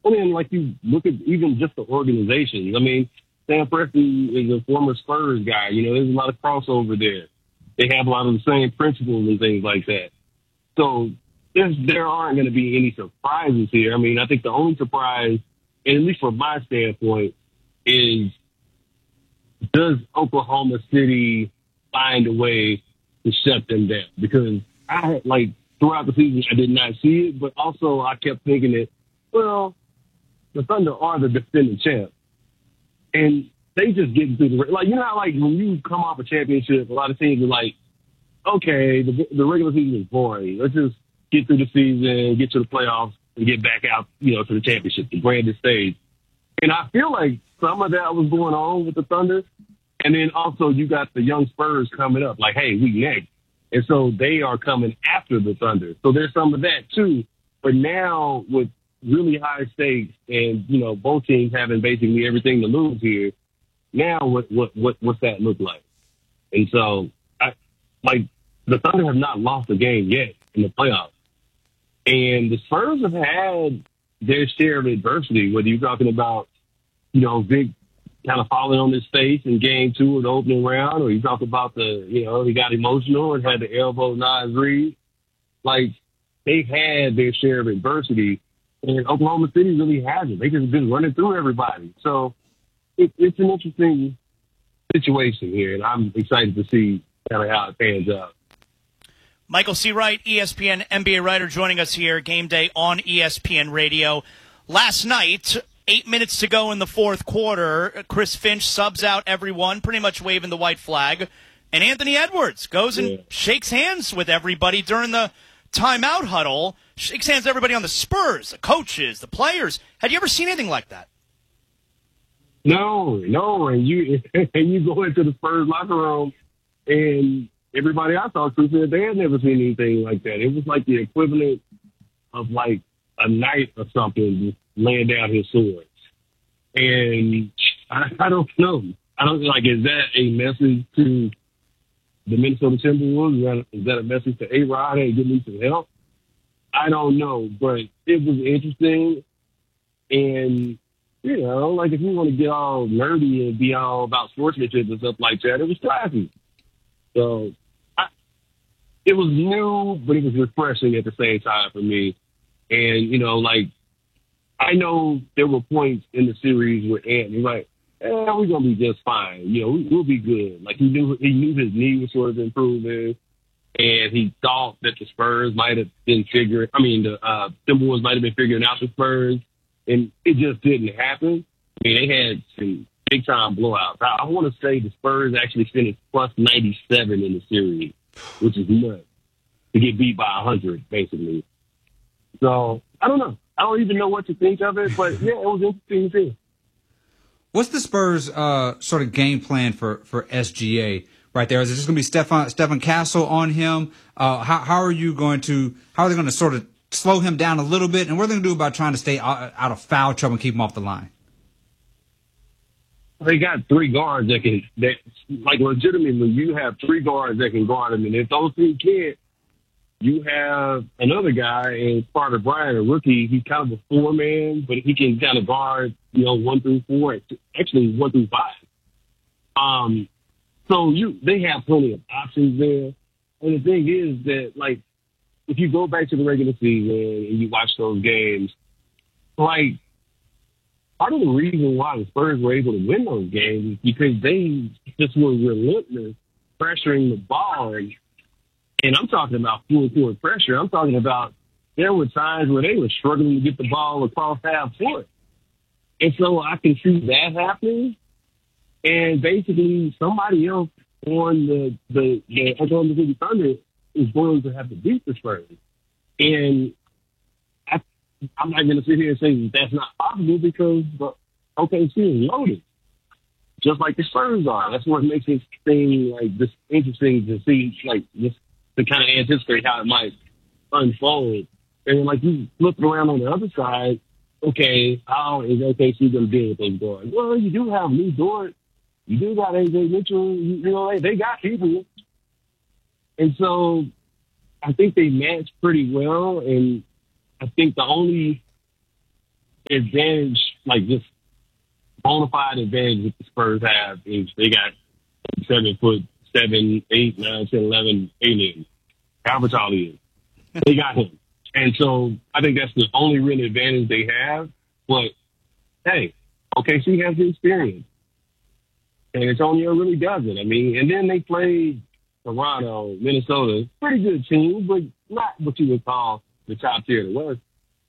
I mean, like you look at even just the organizations. I mean, Sam Presti is a former Spurs guy. You know, there's a lot of crossover there. They have a lot of the same principles and things like that. So there aren't going to be any surprises here. I mean, I think the only surprise, and at least from my standpoint, is does Oklahoma City find a way to shut them down? Because throughout the season, I did not see it, but also I kept thinking that, well, the Thunder are the defending champ. And they just get through you know how, when you come off a championship, a lot of teams are like, okay, the regular season is boring. Let's just get through the season, get to the playoffs, and get back out, to the championship, the grandest stage. And I feel like some of that was going on with the Thunder. And then also you got the young Spurs coming up, like, hey, we next. And so they are coming after the Thunder. So there's some of that too. But now with really high stakes and, both teams having basically everything to lose here, now what's that look like? And so the Thunder have not lost a game yet in the playoffs. And the Spurs have had their share of adversity, whether you're talking about, Vic kind of falling on his face in game 2 of the opening round, or you talk about he got emotional and had to elbow Naz Reid. They've had their share of adversity, and Oklahoma City really hasn't. They just been running through everybody. So it's an interesting situation here, and I'm excited to see kind of how it pans out. Michael C. Wright, ESPN NBA writer, joining us here, Game Day on ESPN Radio. Last night, 8 minutes to go in the fourth quarter, Chris Finch subs out everyone, pretty much waving the white flag, and Anthony Edwards goes and shakes hands with everybody during the timeout huddle, shakes hands with everybody on the Spurs, the coaches, the players. Had you ever seen anything like that? No, and you go into the Spurs locker room, and everybody I talked to said they had never seen anything like that. It was like the equivalent of like a knight or something just laying down his sword. And I don't know. Is that a message to the Minnesota Timberwolves? Is that a message to A-Rod? Hey, give me some help? I don't know, but it was interesting. And, if you want to get all nerdy and be all about sportsmanship and stuff like that, it was classy. So it was new, but it was refreshing at the same time for me. And, I know there were points in the series where Anthony we're going to be just fine. We'll be good. He knew his knee was sort of improving, and he thought that the Spurs might have been the Timberwolves might have been figuring out the Spurs, and it just didn't happen. I mean, they had some big-time blowouts. I want to say the Spurs actually finished plus 97 in the series, which is nuts, to get beat by 100, basically. So, I don't know. I don't even know what to think of it, but, yeah, it was interesting to see. What's the Spurs sort of game plan for SGA right there? Is it just going to be Stephen Castle on him? How are they going to sort of slow him down a little bit? And what are they going to do about trying to stay out of foul trouble and keep him off the line? They got 3 guards legitimately, you have 3 guards that can guard him. And if those 3 can't, you have another guy in Carter Bryant, a rookie. He's kind of a 4-man, but he can kind of guard, 1 through 4, actually 1 through 5. So they have plenty of options there. And the thing is that, if you go back to the regular season and you watch those games, part of the reason why the Spurs were able to win those games is because they just were relentless pressuring the ball. And I'm talking about full court pressure. I'm talking about there were times where they were struggling to get the ball across half court. And so I can see that happening. And basically somebody else on the Oklahoma City Thunder is going to have to beat the Spurs. And I'm not going to sit here and say that that's not possible because OKC is loaded, just like the Spurs are. That's what makes this thing this interesting to see, just to kind of anticipate how it might unfold. And you look around on the other side, okay, how is OKC going to deal with those guards? Well, you do have Lou Dort, you do got AJ Mitchell, they got people, and so I think they match pretty well. And I think the only advantage, like just bona fide advantage that the Spurs have is they got 7'7", 8, 9, 10, 11 aliens. However tall he is. They got him. And so I think that's the only real advantage they have. But, hey, OKC has the experience. San Antonio really doesn't. I mean, and then they played Toronto, Minnesota. Pretty good team, but not what you would call the top tier of the West.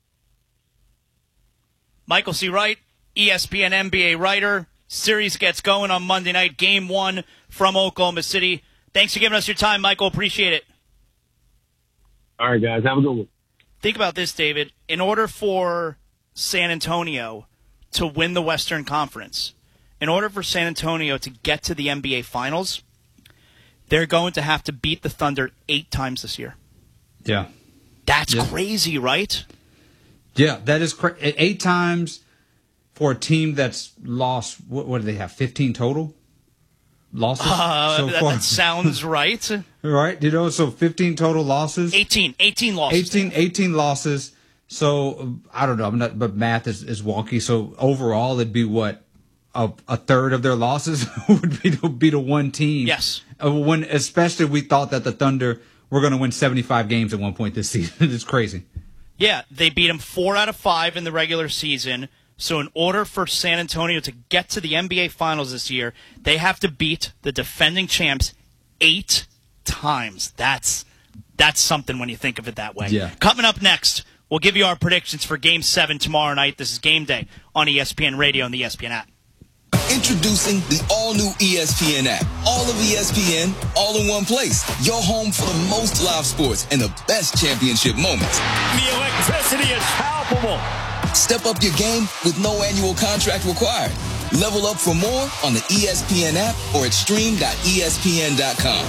Michael C. Wright, ESPN NBA writer. Series gets going on Monday night. Game 1 from Oklahoma City. Thanks for giving us your time, Michael. Appreciate it. All right, guys. Have a good one. Think about this, David. In order for San Antonio to win the Western Conference, in order for San Antonio to get to the NBA Finals, they're going to have to beat the Thunder 8 times this year. Yeah. That's crazy, right? Yeah, that is crazy. 8 times for a team that's lost, what do they have, 15 total losses so far? That sounds right. Right, so 15 total losses. 18 losses. 18 losses. So, I don't know, but math is wonky. So, overall, it'd be what? A third of their losses would be to one team. Yes. When especially we thought that the Thunder were going to win 75 games at one point this season. It's crazy. Yeah, they beat them 4 out of 5 in the regular season. So in order for San Antonio to get to the NBA Finals this year, they have to beat the defending champs 8 times. That's something when you think of it that way. Yeah. Coming up next, we'll give you our predictions for Game 7 tomorrow night. This is Game Day on ESPN Radio and the ESPN app. Introducing the all-new ESPN app. All of ESPN, all in one place. Your home for the most live sports and the best championship moments. The electricity is palpable. Step up your game with no annual contract required. Level up for more on the ESPN app or at stream.espn.com.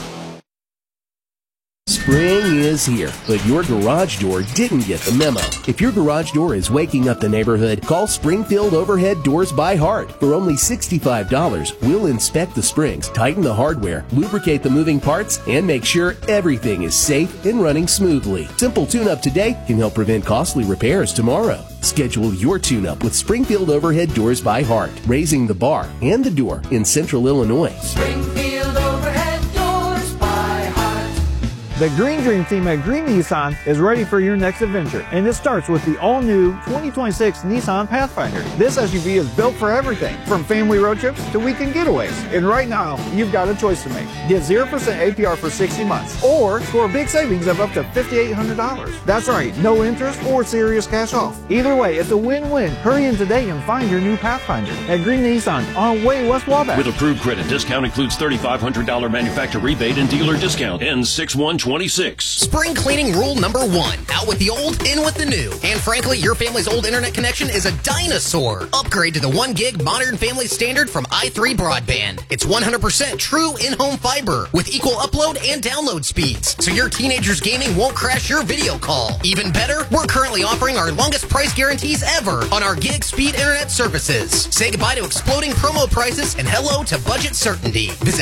Spring is here, but your garage door didn't get the memo. If your garage door is waking up the neighborhood, call Springfield Overhead Doors by Heart. For only $65, we'll inspect the springs, tighten the hardware, lubricate the moving parts, and make sure everything is safe and running smoothly. Simple tune-up today can help prevent costly repairs tomorrow. Schedule your tune-up with Springfield Overhead Doors by Heart, raising the bar and the door in Central Illinois. Springfield Overhead Doors by Heart. The Green Dream team at Green Nissan is ready for your next adventure, and it starts with the all-new 2026 Nissan Pathfinder. This SUV is built for everything, from family road trips to weekend getaways. And right now, you've got a choice to make. Get 0% APR for 60 months, or score big savings of up to $5,800. That's right, no interest or serious cash off. Either way, it's a win-win. Hurry in today and find your new Pathfinder at Green Nissan on Way West Wabash. With approved credit, discount includes $3,500 manufacturer rebate and dealer discount. Ends 6/1/26. Spring cleaning rule number 1. Out with the old, in with the new. And frankly, your family's old internet connection is a dinosaur. Upgrade to the 1 gig modern family standard from i3 Broadband. It's 100% true in-home fiber with equal upload and download speeds, so your teenager's gaming won't crash your video call. Even better, we're currently offering our longest price guarantees ever on our gig speed internet services. Say goodbye to exploding promo prices and hello to budget certainty. Visit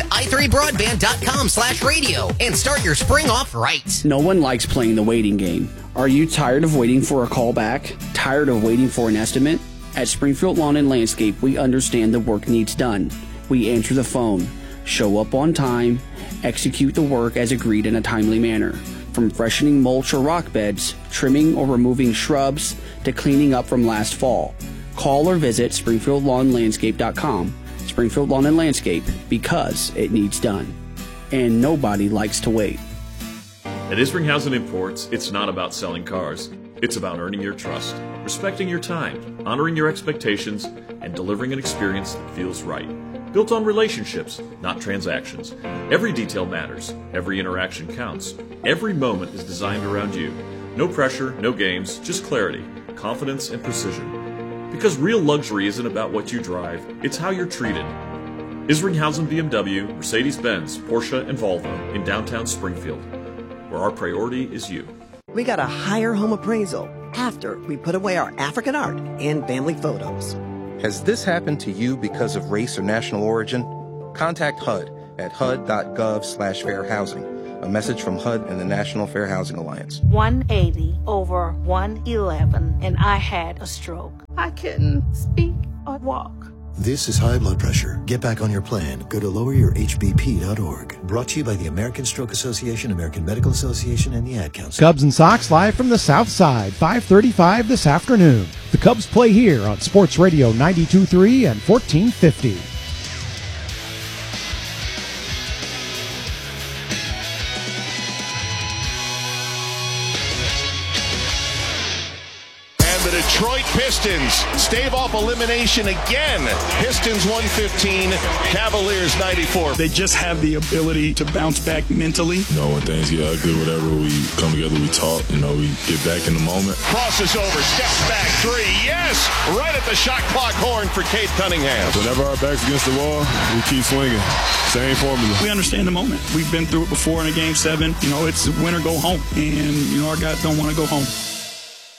i3broadband.com/radio and start your spring off right. No one likes playing the waiting game. Are you tired of waiting for a call back? Tired of waiting for an estimate? At Springfield Lawn and Landscape, we understand the work needs done. We answer the phone, show up on time, execute the work as agreed in a timely manner. From freshening mulch or rock beds, trimming or removing shrubs, to cleaning up from last fall. Call or visit SpringfieldLawnLandscape.com. Springfield Lawn and Landscape, because it needs done. And nobody likes to wait. At Isringhausen Imports, it's not about selling cars. It's about earning your trust, respecting your time, honoring your expectations, and delivering an experience that feels right. Built on relationships, not transactions. Every detail matters. Every interaction counts. Every moment is designed around you. No pressure, no games, just clarity, confidence, and precision. Because real luxury isn't about what you drive, it's how you're treated. Isringhausen BMW, Mercedes-Benz, Porsche, and Volvo in downtown Springfield, where our priority is you. We got a higher home appraisal after we put away our African art and family photos. Has this happened to you because of race or national origin? Contact HUD at hud.gov/fairhousing A message from HUD and the National Fair Housing Alliance. 180 over 111, and I had a stroke. I couldn't speak or walk. This is high blood pressure. Get back on your plan. Go to loweryourhbp.org. Brought to you by the American Stroke Association, American Medical Association, and the Ad Council. Cubs and Sox live from the South Side, 5:35 this afternoon. The Cubs play here on Sports Radio 92.3 and 1450. Detroit Pistons stave off elimination again. Pistons 115, Cavaliers 94. They just have the ability to bounce back mentally. You know, when things get ugly, whatever, we come together, we talk, we get back in the moment. Crosses over, steps back, three, yes! Right at the shot clock horn for Cade Cunningham. Whenever our back's against the wall, we keep swinging. Same formula. We understand the moment. We've been through it before in a Game 7. It's win or go home. And, our guys don't want to go home.